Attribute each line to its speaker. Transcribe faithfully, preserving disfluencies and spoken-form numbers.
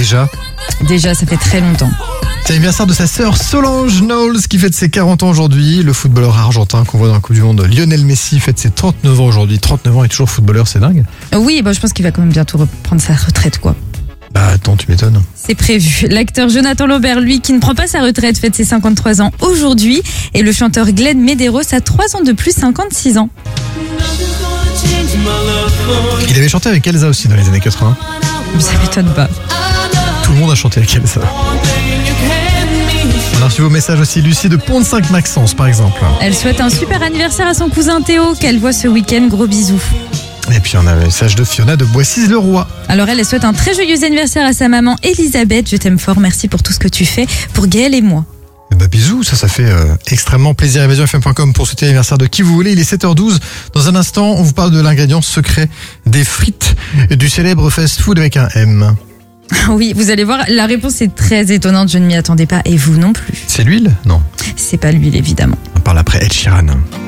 Speaker 1: Déjà
Speaker 2: Déjà, ça fait très longtemps.
Speaker 1: C'est l'anniversaire de sa sœur Solange Knowles qui fête ses quarante ans aujourd'hui. Le footballeur argentin qu'on voit dans la Coupe du Monde, Lionel Messi, fête ses trente-neuf ans aujourd'hui. trente-neuf ans et toujours footballeur, c'est dingue.
Speaker 2: Oui, bah, je pense qu'il va quand même bientôt reprendre sa retraite, quoi.
Speaker 1: Bah attends, tu m'étonnes.
Speaker 2: C'est prévu. L'acteur Jonathan Lambert, lui, qui ne prend pas sa retraite, fête ses cinquante-trois ans aujourd'hui. Et le chanteur Glenn Medeiros a trois ans de plus, cinquante-six ans.
Speaker 1: Il avait chanté avec Elsa aussi dans les années quatre-vingts.
Speaker 2: Ça m'étonne pas.
Speaker 1: Tout le monde a chanté avec Elsa. On a reçu vos messages aussi. Lucie de Pont-de-Saint-Maxence, par exemple.
Speaker 2: Elle souhaite un super anniversaire à son cousin Théo, qu'elle voit ce week-end. Gros bisous.
Speaker 1: Et puis on a un message de Fiona de Boissy-le-Roi.
Speaker 2: Alors elle, elle souhaite un très joyeux anniversaire à sa maman Elisabeth. Je t'aime fort, merci pour tout ce que tu fais pour Gaël et moi.
Speaker 1: Et bah bisous, ça, ça fait euh, extrêmement plaisir. évasion f m point com pour souhaiter l'anniversaire de qui vous voulez. Il est sept heures douze. Dans un instant, on vous parle de l'ingrédient secret des frites du célèbre fast-food avec un M.
Speaker 2: Oui, vous allez voir, la réponse est très étonnante, je ne m'y attendais pas et vous non plus.
Speaker 1: C'est l'huile ? Non.
Speaker 2: C'est pas l'huile évidemment.
Speaker 1: On parle après Ed Sheeran.